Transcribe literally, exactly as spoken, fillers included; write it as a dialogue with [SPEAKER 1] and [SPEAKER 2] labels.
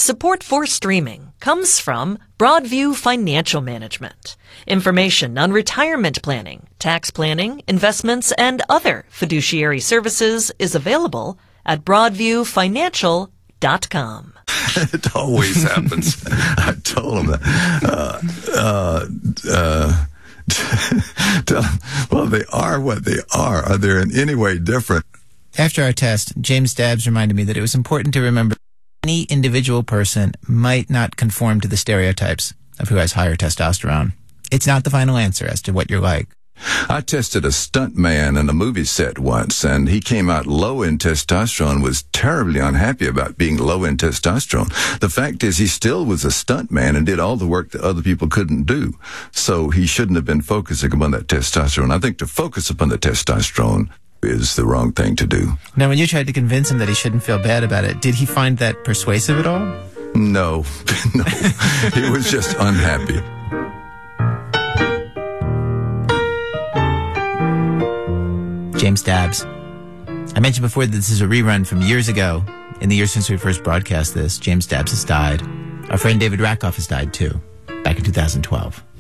[SPEAKER 1] Support for streaming comes from Broadview Financial Management. Information on retirement planning, tax planning, investments, and other fiduciary services is available at broadview financial dot com.
[SPEAKER 2] It always happens. I told him that. Uh, uh, uh, tell him, well, they are what they are. Are they in any way different?
[SPEAKER 3] After our test, James Dabbs reminded me that it was important to remember any individual person might not conform to the stereotypes of who has higher testosterone. It's not the final answer as to what you're like.
[SPEAKER 2] I tested a stunt man in a movie set once, and he came out low in testosterone, was terribly unhappy about being low in testosterone. The fact is he still was a stunt man and did all the work that other people couldn't do. So he shouldn't have been focusing upon that testosterone. I think to focus upon the testosterone is the wrong thing to do.
[SPEAKER 3] Now, when you tried to convince him that he shouldn't feel bad about it, did he find that persuasive at all?
[SPEAKER 2] No, no. He was just unhappy.
[SPEAKER 3] James Dabbs. I mentioned before that this is a rerun from years ago. In the years since we first broadcast this, James Dabbs has died. Our friend David Rakoff has died too, back in two thousand twelve.